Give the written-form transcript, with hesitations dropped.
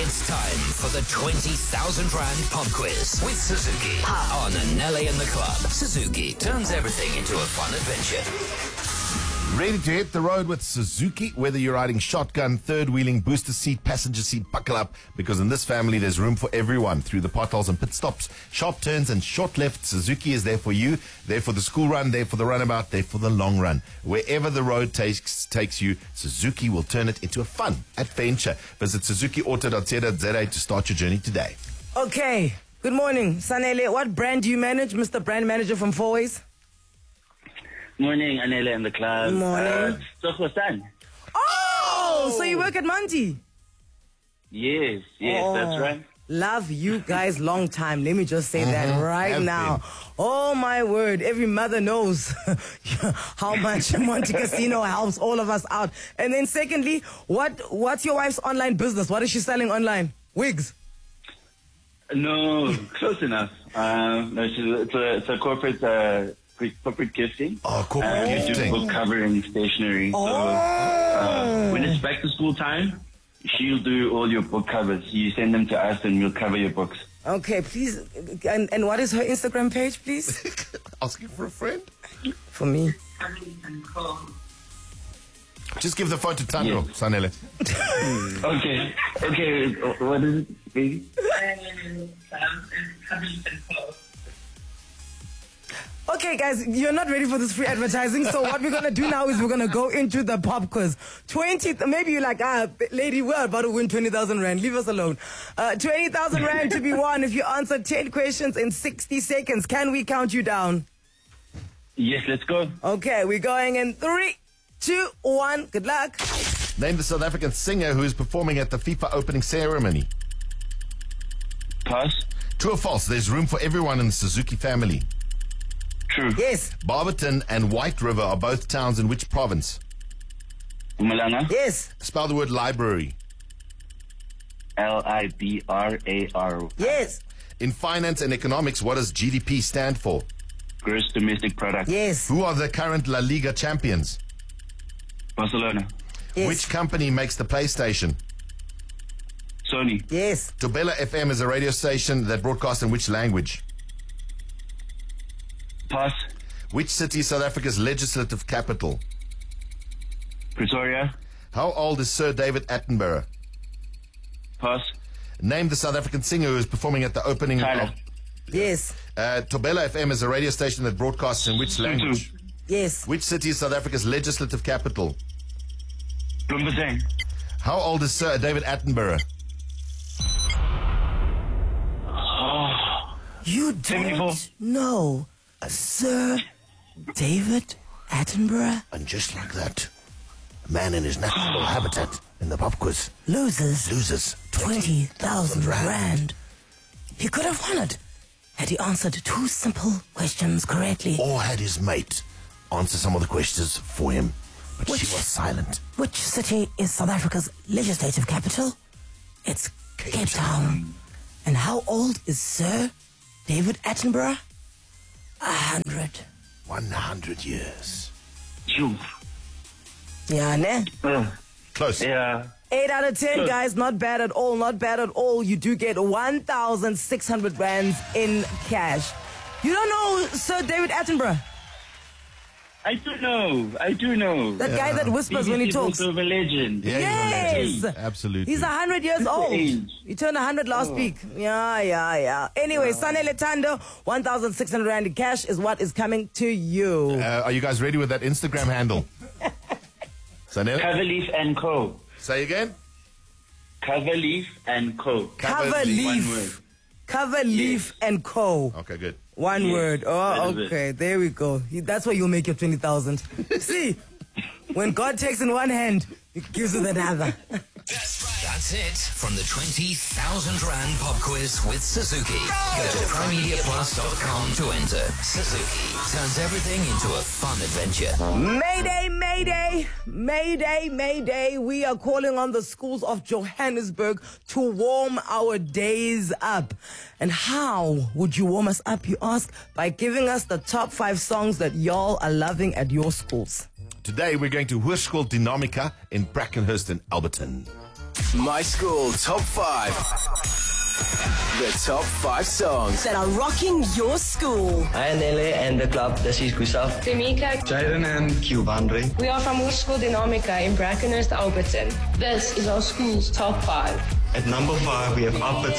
It's time for the 20,000 Rand Pop Quiz with Suzuki on Anele in the Club. Suzuki turns everything into a fun adventure. Ready to hit the road with Suzuki? Whether you're riding shotgun, third-wheeling, booster seat, passenger seat, buckle up, because in this family there's room for everyone. Through the potholes and pit stops, sharp turns and short lefts, Suzuki is there for you. There for the school run, there for the runabout, there for the long run. Wherever the road takes you, Suzuki will turn it into a fun adventure. Visit suzukiauto.co.za to start your journey today. Okay, good morning. Sanele, what brand do you manage, Mr. Brand Manager from Four Ways? Morning, Anele in the Club. Morning. Sohosan. Oh, so you work at Monty? Yes, that's right. Love you guys long time. Let me just say that right Have now. been. Oh my word, every mother knows how much Monte Casino helps all of us out. And then secondly, what's your wife's online business? What is she selling online? Wigs? No, close enough. No, it's a corporate gifting. Oh, corporate We do gifting. book covering stationery. So when it's back to school time, she'll do all your book covers. You send them to us and we'll cover your books. Okay, please. And what is her Instagram page, please? Asking for a friend? For me. Just give the phone to Tando, Yes. Sanele. Okay. What is it, baby? Okay, guys, you're not ready for this free advertising. So what we're going to do now is we're going to go into the pop quiz. Maybe you're like, lady, we're about to win 20,000 Rand. Leave us alone. 20,000 Rand to be won if you answer 10 questions in 60 seconds. Can we count you down? Yes, let's go. Okay, we're going in 3, 2, 1. Good luck. Name the South African singer who is performing at the FIFA opening ceremony. Pass. True or false? There's room for everyone in the Suzuki family. True. Yes. Barberton and White River are both towns in which province? Mpumalanga. Yes. Spell the word library. LIBRAR. Yes. In finance and economics, what does GDP stand for? Gross domestic product. Yes. Who are the current La Liga champions? Barcelona. Yes. Which company makes the PlayStation? Sony. Yes. Tobela FM is a radio station that broadcasts in which language? Pass. Which city is South Africa's legislative capital? Pretoria. How old is Sir David Attenborough? Pass. Name the South African singer who is performing at the opening Tyler. Yes. Tobela FM is a radio station that broadcasts in which language? Yes. Which city is South Africa's legislative capital? Bloemfontein. How old is Sir David Attenborough? You don't 74. know Sir David Attenborough And just like that, a man in his natural habitat in the pop quiz loses 20,000 Rand. He could have won it had he answered 2 simple questions correctly. or had his mate answer some of the questions for him, but Which- she was silent. Which city is South Africa's legislative capital? It's Cape Town. And how old is Sir David Attenborough? 100. 100 years. Phew. Yeah, ne? Close. Yeah. 8 out of 10, guys. Not bad at all. Not bad at all. You do get 1,600 Rands in cash. You don't know Sir David Attenborough? I do know. That guy that whispers when he talks. Of a legend. Yeah, Yes. he's a legend. Absolutely. He's 100 years old. age. He turned 100 last week. Yeah. Anyway, Sanele Tando, 1,600 Rand in cash is what is coming to you. Are you guys ready with that Instagram handle? Sanele? Coverleaf and Co. Say again? Coverleaf and Co. Cover One Leaf. word. Cover Leaf and Co. Okay, good. One Yes, word. Oh, that is it. okay. There we go. That's where you'll make your 20,000. See, when God takes in one hand, he gives with another. That's it from the 20,000 Rand Pop Quiz with Suzuki. Go to PrimeMediaPlus.com to enter. Suzuki turns everything into a fun adventure. Mayday, mayday, mayday, mayday. We are calling on the schools of Johannesburg to warm our days up. And how would you warm us up, you ask? By giving us the top 5 songs that y'all are loving at your schools. Today we're going to Hoërskool Dynamica in Brackenhurst in Alberton. My School Top 5. The top 5 songs that are rocking your school. Hi Nele and the club, this is Gustav. Demika. Jaden and Kiwandre. We are from Hoërskool Dynamica in Brackenhurst, Alberton. This is our school's top 5. At number 5, we have Alberton.